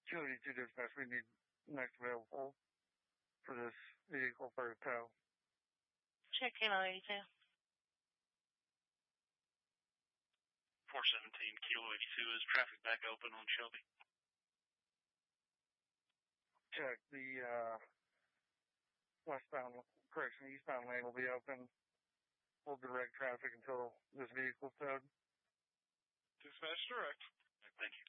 Kilo 82 dispatch, we need next available for this vehicle for a tow. Check Kilo 82. 417 Kilo 82 is traffic back open on Shelby. Check the eastbound lane will be open. We'll direct traffic until this vehicle's towed. Dispatch direct. Thank you.